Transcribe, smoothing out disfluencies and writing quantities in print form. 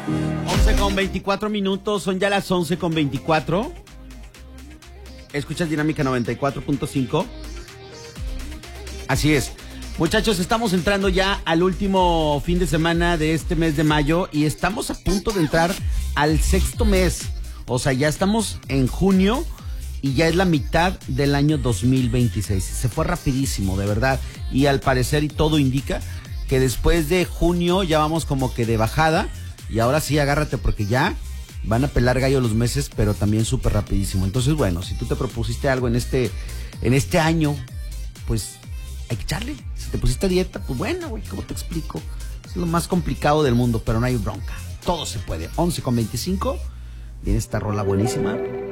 11:24, son ya las 11:24. Escuchas Dinámica 94.5. Así es. Muchachos, estamos entrando ya al último fin de semana de este mes de mayo y estamos a punto de entrar al sexto mes. O sea, ya estamos en junio y ya es la mitad del año 2026. Se fue rapidísimo, de verdad. Y al parecer, y todo indica que después de junio ya vamos como que de bajada. Y ahora sí, agárrate porque ya van a pelar gallo los meses, pero también súper rapidísimo. Entonces, bueno, si tú te propusiste algo en este año, pues hay que echarle. Si te pusiste a dieta, pues bueno, güey, ¿cómo te explico? Es lo más complicado del mundo, pero no hay bronca. Todo se puede. 11:25. Viene esta rola buenísima.